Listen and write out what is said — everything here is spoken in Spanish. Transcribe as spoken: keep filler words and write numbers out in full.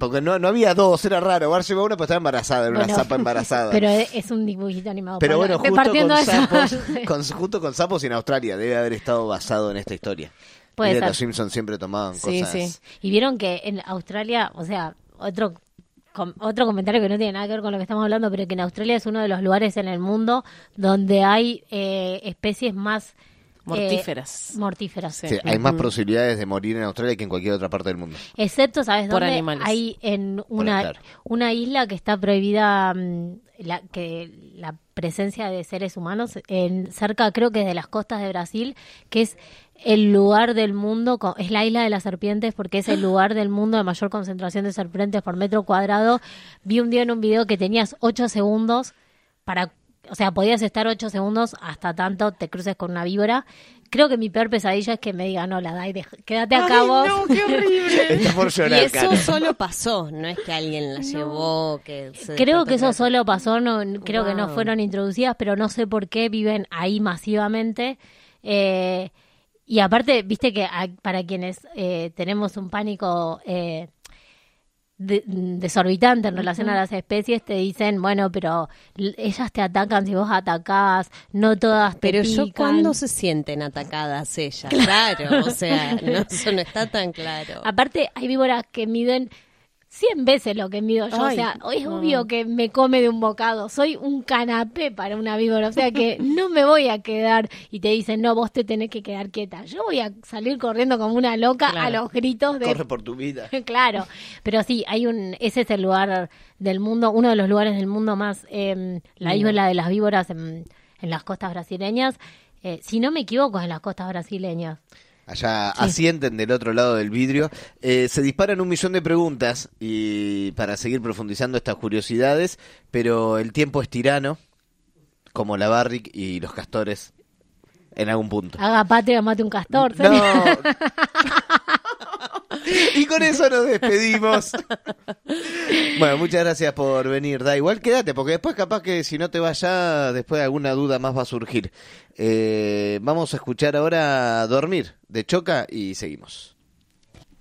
porque no, no había dos, era raro. Bart llevó una, pero estaba embarazada, era Bueno, una zapa embarazada. Pero es un dibujito animado. Pero Pablo. bueno, justo con, de sapos, esa- con, justo con sapos y en Australia, debe haber estado basado en esta historia. Puede Y de ser. los Simpsons siempre tomaban Sí, cosas. sí. Y vieron que en Australia, o sea, otro com- otro comentario que no tiene nada que ver con lo que estamos hablando, pero que en Australia es uno de los lugares en el mundo donde hay eh, especies más Mortíferas. eh, mortíferas. Sí. Sí, hay más posibilidades de morir en Australia que en cualquier otra parte del mundo. Excepto, ¿sabes Por dónde? animales. Hay en una, claro. una isla que está prohibida mm, la, que la presencia de seres humanos en cerca, creo que de las costas de Brasil, que es el lugar del mundo, co- es la isla de las serpientes porque es el lugar del mundo de mayor concentración de serpientes por metro cuadrado. Vi un día en un video que tenías ocho segundos para... O sea, podías estar ocho segundos hasta tanto te cruces con una víbora. Creo que mi peor pesadilla es que me digan, hola, Dai, deja- quédate acá vos. qué horrible. Está por Y llorar, eso Caro. solo pasó, no es que alguien la llevó, que se Creo despertó que eso con- solo pasó, no, creo que no Wow. fueron introducidas, pero no sé por qué viven ahí masivamente. Eh, y aparte, viste que a- para quienes eh, tenemos un pánico eh, de- desorbitante en relación a las especies, te dicen, bueno, pero l- ellas te atacan si vos atacás, no todas te Pero yo, pican. ¿cuándo se sienten atacadas ellas? Claro, o sea, no, eso no está tan claro. Aparte, hay víboras que miden cien veces lo que mido yo. Ay, o sea, es no. obvio que me come de un bocado. Soy un canapé para una víbora. O sea que no me voy a quedar y te dicen, no, vos te tenés que quedar quieta. Yo voy a salir corriendo como una loca Claro. a los gritos de... Corre por tu vida. Claro, pero sí, hay un, ese es el lugar del mundo, uno de los lugares del mundo más, eh, la isla de las víboras en, en las costas brasileñas. Eh, si no me equivoco, es en las costas brasileñas. Allá asienten del otro lado del vidrio. Eh, se disparan un millón de preguntas y para seguir profundizando estas curiosidades, pero el tiempo es tirano, como la Barrick y los castores en algún punto. Haga patria, mate un castor. No. Y con eso nos despedimos. Bueno, muchas gracias por venir. Da igual, quédate, porque después capaz que si no te vas ya, después alguna duda más va a surgir. Eh, vamos a escuchar ahora Dormir de Choca y seguimos.